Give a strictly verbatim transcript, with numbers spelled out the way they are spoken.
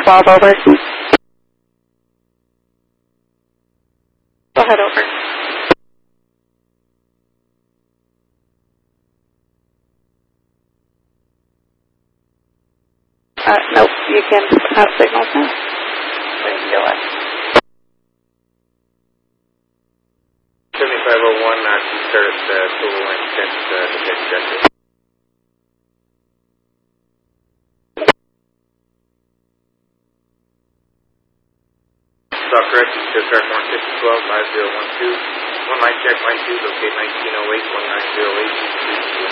twelve over. Go ahead, over. Uh, nope, you can have signals now. When you go up. seventy-five oh one, uh, to start uh, total line ten, uh, to get objective. Stop correction, just start one six twelve five zero one two. One line check, line two, locate nineteen oh eight one nine zero eight.